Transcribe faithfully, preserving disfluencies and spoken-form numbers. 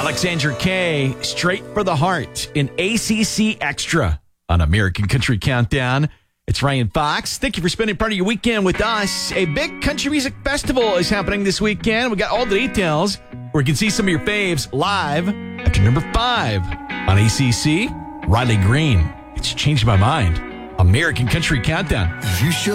Alexandra Kay, Straight for the Heart in A C C Extra on American Country Countdown. It's Ryan Fox. Thank you for spending part of your weekend with us. A big country music festival is happening this weekend. We got all the details where you can see some of your faves live after number five on A C C. Riley Green, It's Changed My Mind. American Country Countdown. You should